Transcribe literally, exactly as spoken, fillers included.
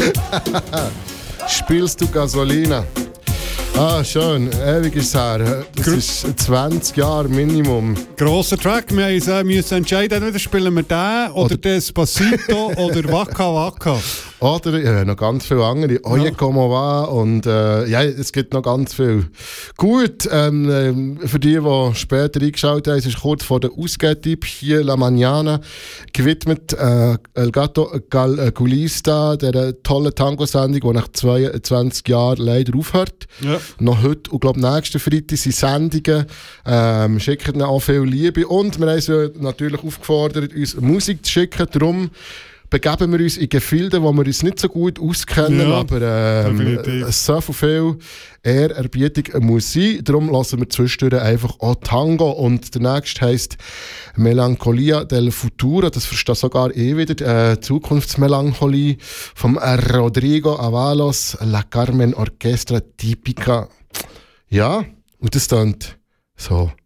Spielst du Gasolina? Ah, schön. Ewig ist es her. Das Gr- ist zwanzig Jahre Minimum. Grosser Track. Wir mussten uns entscheiden, entweder spielen wir den oder, oder Despacito oder Waka Waka. Oder ja, noch ganz viele andere. Oye, como va. Und äh, ja, es gibt noch ganz viel. Gut, ähm, für die, die später eingeschaltet haben, es ist kurz vor der Ausgehtipp hier La Mañana gewidmet äh, El Gato Calculista, der tollen Tango-Sendung, die nach zweiundzwanzig Jahren leider aufhört. Ja. Noch heute und glaube nächsten Freitag sind Sendungen. Ähm, schicken auch viel Liebe. Und wir haben sie natürlich aufgefordert, uns Musik zu schicken. Darum begeben wir uns in Gefilde, wo wir uns nicht so gut auskennen, ja, aber ähm, so viel Ehrerbietung muss sein. Darum lassen wir zwischendurch einfach auch Tango. Und der nächste heisst Melancolia del Futuro. Das versteht sogar eh wieder. Äh, Zukunftsmelancholie vom Rodrigo Avalos, La Carmen Orchestra Tipica. Ja, und das klingt so.